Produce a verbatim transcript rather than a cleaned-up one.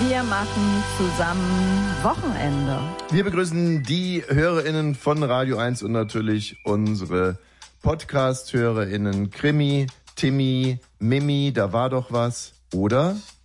Wir machen zusammen Wochenende. Wir begrüßen die HörerInnen von Radio eins und natürlich unsere Podcast-HörerInnen Krimi, Timmy, Mimi, da war doch was, oder?